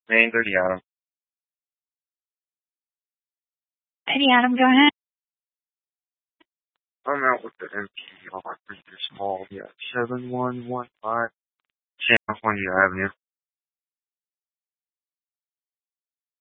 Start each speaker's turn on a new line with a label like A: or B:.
A: Main 30 Adam.
B: 30 Adam, go ahead.
A: I'm out with the MP on my previous mall. Yeah, 7115 San Juanito Avenue.